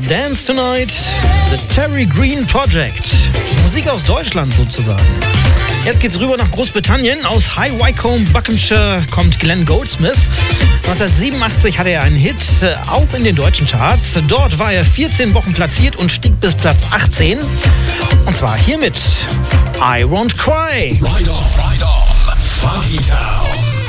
Dance Tonight, The Terry Green Project. Musik aus Deutschland sozusagen. Jetzt geht's rüber nach Großbritannien. Aus High Wycombe, Buckinghamshire kommt Glenn Goldsmith. 1987 hatte er einen Hit, auch in den deutschen Charts. Dort war er 14 Wochen platziert und stieg bis Platz 18. Und zwar hiermit I Won't Cry. Ride on, Funky Town.